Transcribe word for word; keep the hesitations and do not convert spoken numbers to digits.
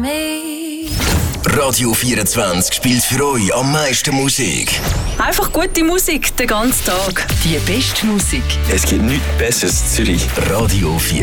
me. Radio vierundzwanzig spielt für euch am meisten Musik. Einfach gute Musik den ganzen Tag. Die beste Musik. Es gibt nichts Besseres in Zürich. Radio vierundzwanzig.